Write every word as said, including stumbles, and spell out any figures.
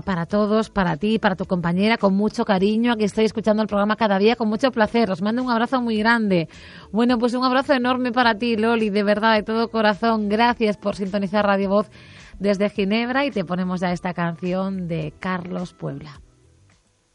para todos, para ti, para tu compañera, con mucho cariño. Aquí estoy escuchando el programa cada día con mucho placer. Os mando un abrazo muy grande. Bueno, pues un abrazo enorme para ti, Loli, de verdad, de todo corazón. Gracias por sintonizar Radio Voz desde Ginebra y te ponemos ya esta canción de Carlos Puebla.